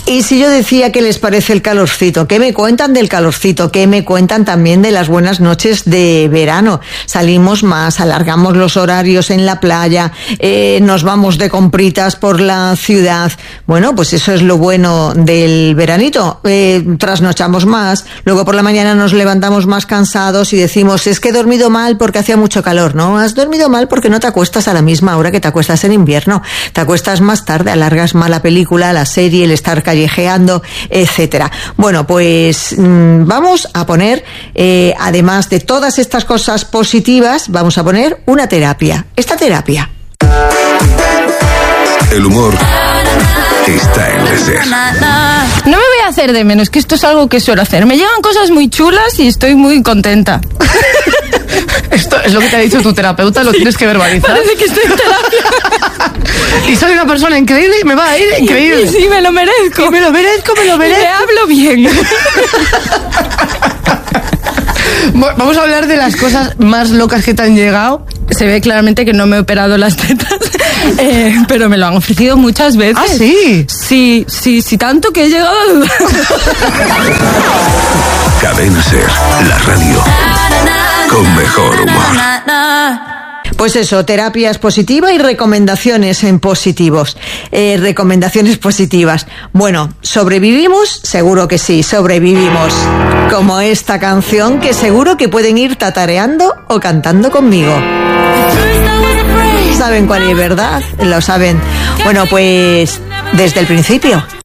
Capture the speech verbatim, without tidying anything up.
Y si yo decía qué les parece el calorcito, qué me cuentan del calorcito, qué me cuentan también de las buenas noches de verano. Salimos más, alargamos los horarios en la playa, eh, nos vamos de compritas por la ciudad. Bueno, pues eso es lo bueno del veranito. Eh, trasnochamos más, luego por la mañana nos levantamos más cansados y decimos, es que he dormido mal porque hacía mucho calor. No, has dormido mal porque no te acuestas a la misma hora que te acuestas en invierno. Te acuestas más tarde, alargas más la película, la serie, el estar callejeando, etcétera. Bueno, pues mmm, vamos a poner, eh, además de todas estas cosas positivas, vamos a poner una terapia. Esta terapia. El humor está en la SER. No me voy a hacer de menos, que esto es algo que suelo hacer. Me llegan cosas muy chulas y estoy muy contenta. Esto es lo que te ha dicho tu terapeuta, lo sí, tienes que verbalizar. Parece que estoy en terapia. Y soy una persona increíble y me va a ir increíble. Y, y sí, me lo merezco. Y me lo merezco, me lo merezco. Y me hablo bien. Vamos a hablar de las cosas más locas que te han llegado. Se ve claramente que no me he operado las tetas, eh, pero me lo han ofrecido muchas veces. ¿Ah, sí? Sí, sí, sí, tanto que he llegado a dudar. Cadena SER, la radio con mejor humor. Pues eso, terapias positivas y recomendaciones en positivos. Eh, recomendaciones positivas. Bueno, ¿sobrevivimos? Seguro que sí, sobrevivimos. Como esta canción que seguro que pueden ir tatareando o cantando conmigo. ¿Saben cuál es, verdad? Lo saben. Bueno, pues desde el principio.